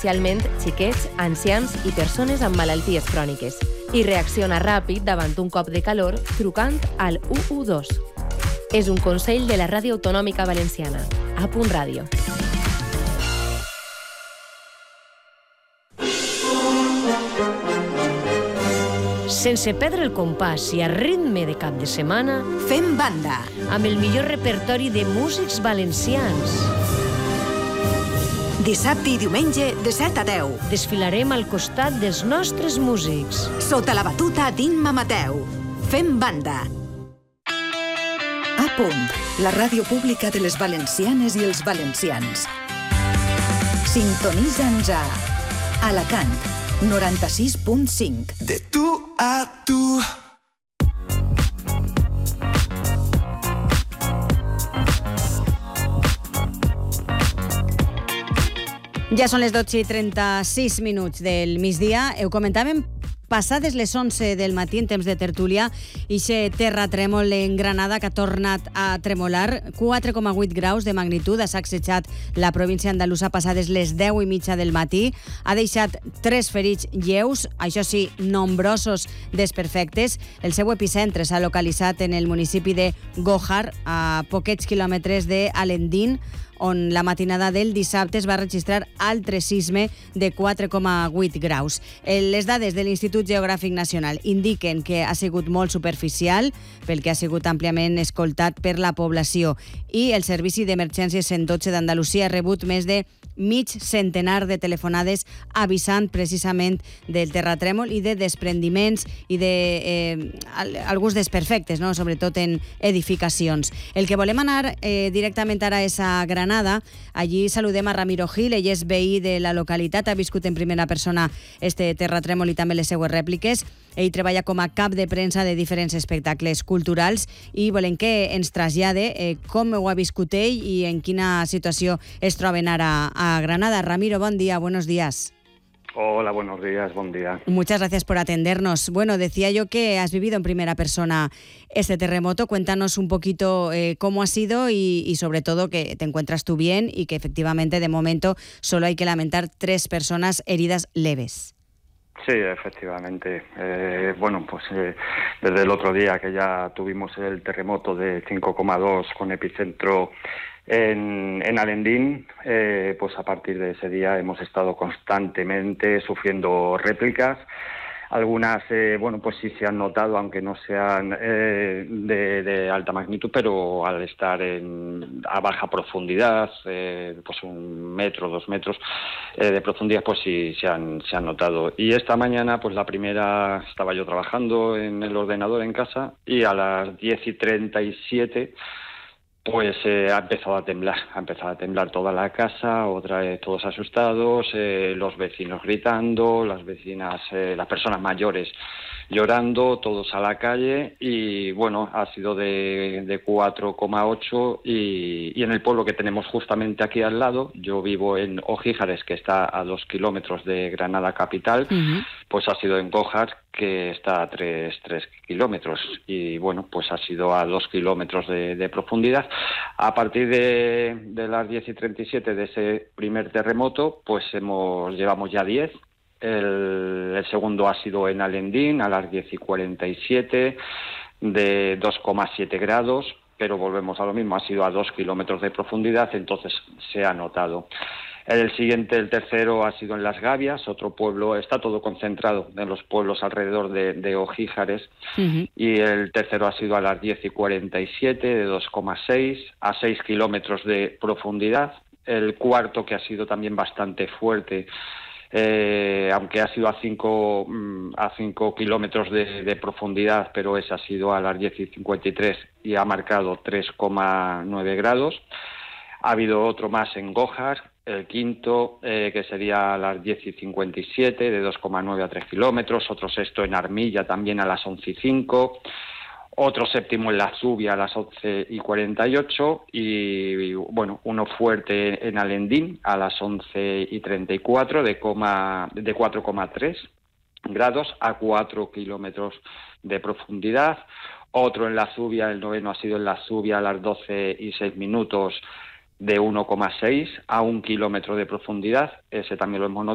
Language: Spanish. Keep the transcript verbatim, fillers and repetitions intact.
especialment xiquets, ancians i persones amb malalties cròniques. I reacciona ràpid davant un cop de calor trucant al u u dos. És un consell de la Ràdio Autonòmica Valenciana. A Punt Ràdio. Sense perdre el compàs i a ritme de cap de setmana, fem banda amb el millor repertori de músics valencians. Dissabte i diumenge de set a deu. Desfilarem al costat dels nostres músics. Sota la batuta d'Imma Mateu. Fem banda. A Punt, la ràdio pública de les valencianes i els valencians. Sintonitza'ns a Alacant, noranta-sis punt cinc. De tu a tu. Ja són les dotze i trenta-sis minuts del migdia. Ho comentàvem passades les onze del matí en temps de tertúlia, ixe terratrèmol en Granada que ha tornat a tremolar. quatre coma vuit graus de magnitud ha sacsejat la província andalusa passades les deu i mitja del matí. Ha deixat tres ferits lleus, això sí, nombrosos desperfectes. El seu epicentre s'ha localitzat en el municipi de Gójar, a poquets quilòmetres d'Alendín, on la matinada del dissabte es va registrar altre sisme de quatre coma vuit graus. Les dades de l'Institut Geogràfic Nacional indiquen que ha sigut molt superficial, pel que ha sigut àmpliament escoltat per la població, i el Servici d'Emergències cent dotze d'Andalusia ha rebut més de mig centenar de telefonades avisant precisament del terratrèmol i de desprendiments i de eh, alguns desperfectes, no? Sobretot en edificacions. El que volem anar eh, directament ara és a Granada. Allí saludem a Ramiro Gil, ell és veí de la localitat, ha viscut en primera persona este terratrèmol i també les seues rèpliques. Ell treballa com a cap de premsa de diferents espectacles culturals i volem que ens trasllade eh, com ho ha viscut ell i en quina situació es troben ara a Granada. Ramiro, bon día, buenos días. Hola, buenos días, buen día. Muchas gracias por atendernos. Bueno, decía yo que has vivido en primera persona este terremoto. Cuéntanos un poquito eh, cómo ha sido y, y sobre todo que te encuentras tú bien y que efectivamente de momento solo hay que lamentar tres personas heridas leves. Sí, efectivamente. Eh, bueno, pues eh, desde el otro día que ya tuvimos el terremoto de cinco coma dos con epicentro en, en Alendín, eh, pues a partir de ese día hemos estado constantemente sufriendo réplicas. Algunas, eh, bueno, pues sí se han notado, aunque no sean eh, de, de alta magnitud, pero al estar en, a baja profundidad, eh, pues un metro, dos metros eh, de profundidad, pues sí se han, se han notado. Y esta mañana, pues la primera, estaba yo trabajando en el ordenador en casa y a las diez y treinta y siete pues eh, ha empezado a temblar, ha empezado a temblar toda la casa, otra vez todos asustados, eh, los vecinos gritando, las vecinas, eh, las personas mayores llorando, todos a la calle y bueno, ha sido de, de cuatro coma ocho y, y en el pueblo que tenemos justamente aquí al lado, yo vivo en Ojíjares, que está a dos kilómetros de Granada capital, uh-huh. Pues ha sido en Gójar, que está a tres, tres kilómetros y bueno, pues ha sido a dos kilómetros de, de profundidad. A partir de, de las diez y treinta y siete de ese primer terremoto, pues hemos llevamos ya diez. El, el segundo ha sido en Alendín a las diez y cuarenta y siete de dos coma siete grados, pero volvemos a lo mismo, ha sido a dos kilómetros de profundidad, entonces se ha notado. El siguiente, el tercero, ha sido en Las Gavias, otro pueblo, está todo concentrado en los pueblos alrededor de, de Ojíjares, uh-huh. Y el tercero ha sido a las diez y cuarenta y siete de dos coma seis, a seis kilómetros de profundidad. El cuarto, que ha sido también bastante fuerte, Eh, aunque ha sido a cinco a cinco kilómetros de, de profundidad, pero ese ha sido a las diez y cincuenta y tres y ha marcado tres coma nueve grados. Ha habido otro más en Gójar, el quinto, eh, que sería a las diez y cincuenta y siete, de dos coma nueve a tres kilómetros. Otro sexto en Armilla, también a las once y cinco. Otro séptimo en La Zubia a las once y cuarenta y ocho y, bueno, uno fuerte en Alendín a las once y treinta y cuatro de, coma, de cuatro coma tres grados a cuatro kilómetros de profundidad. Otro en La Zubia, el noveno ha sido en La Zubia a las doce y seis minutos de uno coma seis a un kilómetro de profundidad. Ese también lo hemos notado.